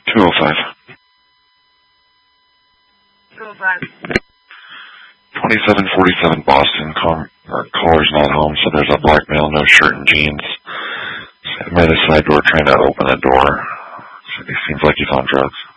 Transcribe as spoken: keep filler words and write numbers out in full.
two oh five. two oh five. twenty-seven forty-seven Boston. Call, or caller's not home, so there's a black male, no shirt and jeans. By the side door trying to open the door. So he seems like he's on drugs.